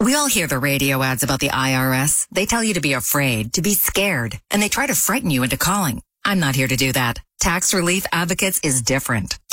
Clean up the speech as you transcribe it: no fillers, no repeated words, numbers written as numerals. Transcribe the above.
We all hear the radio ads about the IRS. They tell you to be afraid, to be scared, and they try to frighten you into calling. I'm not here to do that. Tax Relief Advocates is different.